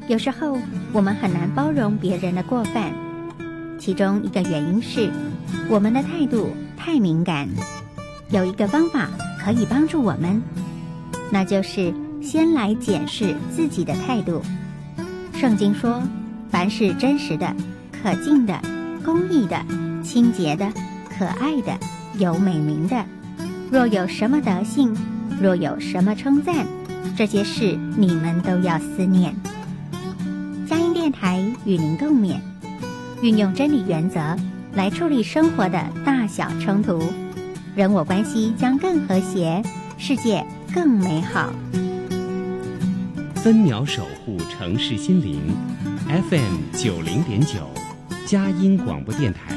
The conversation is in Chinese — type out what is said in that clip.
有时候我们很难包容别人的过犯，其中一个原因是我们的态度太敏感。有一个方法可以帮助我们，那就是先来检视自己的态度。圣经说，凡是真实的、可敬的、公义的、清洁的、可爱的、有美名的，若有什么德行，若有什么称赞，这些事你们都要思念。佳音电台与您共勉，运用真理原则来处理生活的大小冲突，人我关系将更和谐，世界更美好。 分秒守护城市心灵 FM 90.9，佳音广播电台。